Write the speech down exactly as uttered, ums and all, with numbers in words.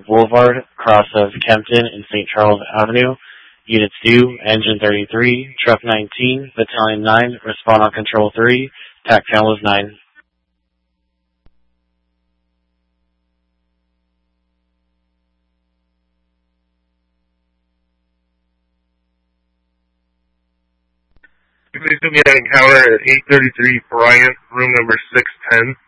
Boulevard, cross of Kempton and Saint Charles Avenue. Units due, Engine thirty-three, Truck nineteen, Battalion nine, respond on Control three, T A C channel is nine. Please give me an encounter at eight thirty-three Bryant, room number six ten.